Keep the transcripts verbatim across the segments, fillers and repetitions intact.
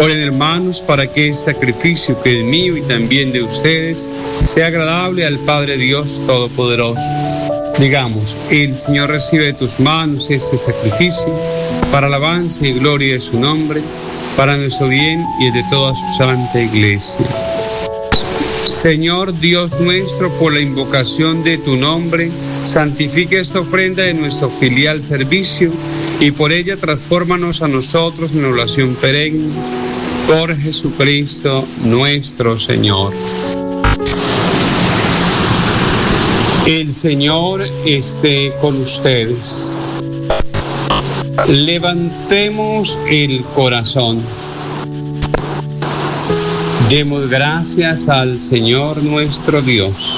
Oren, hermanos, para que este sacrificio que es mío y también de ustedes sea agradable al Padre Dios Todopoderoso. Digamos: el Señor recibe de tus manos este sacrificio para alabanza y gloria de su nombre, para nuestro bien y el de toda su santa Iglesia. Señor Dios nuestro, por la invocación de tu nombre, santifica esta ofrenda de nuestro filial servicio y por ella transfórmanos a nosotros en oración perenne. Por Jesucristo nuestro Señor. El Señor esté con ustedes. Levantemos el corazón. Demos gracias al Señor nuestro Dios.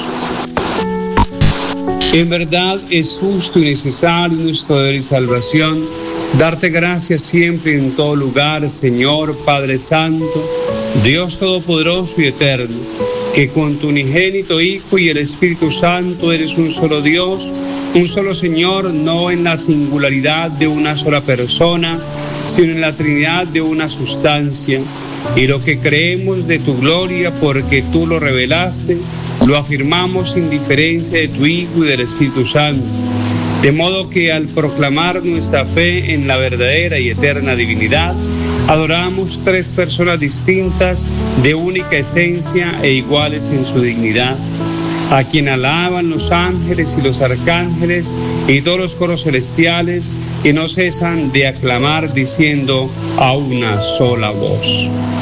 En verdad es justo y necesario nuestro deber y salvación darte gracias siempre y en todo lugar, Señor Padre Santo, Dios Todopoderoso y Eterno, que con tu unigénito Hijo y el Espíritu Santo eres un solo Dios, un solo Señor, no en la singularidad de una sola persona, sino en la Trinidad de una sustancia. Y lo que creemos de tu gloria, porque tú lo revelaste, lo afirmamos sin diferencia de tu Hijo y del Espíritu Santo. De modo que al proclamar nuestra fe en la verdadera y eterna divinidad, adoramos tres personas distintas de única esencia e iguales en su dignidad, a quien alaban los ángeles y los arcángeles y todos los coros celestiales, que no cesan de aclamar diciendo a una sola voz: